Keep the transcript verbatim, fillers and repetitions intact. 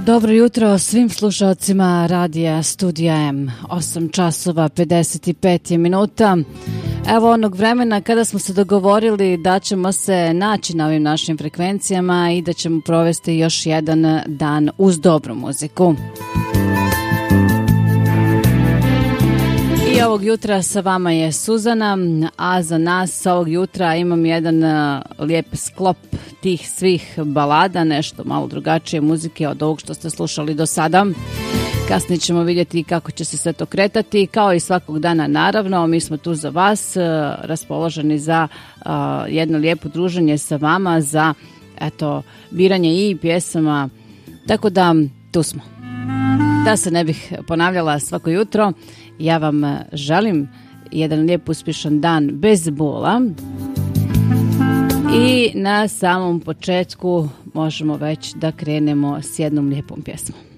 Dobro jutro svim slušalcima Radija Studija M. osam časova pedeset pet minuta. Evo onog vremena kada smo se dogovorili da ćemo se naći na ovim našim frekvencijama i da ćemo provesti još jedan dan uz dobru muziku. I ovog jutra sa vama je Suzana, a za nas ovog jutra imam jedan lijep sklop tih svih balada, nešto malo drugačije muzike od ovog što ste slušali do sada. Kasnije ćemo vidjeti kako će se sve to kretati, kao i svakog dana naravno. Mi smo tu za vas, raspoloženi za uh, jedno lijepo druženje sa vama, za eto, biranje i pjesama, tako da tu smo. Da se ne bih ponavljala svako jutro, ja vam želim jedan lijep uspješan dan bez bola. I na samom početku možemo već da krenemo s jednom lijepom pjesmom.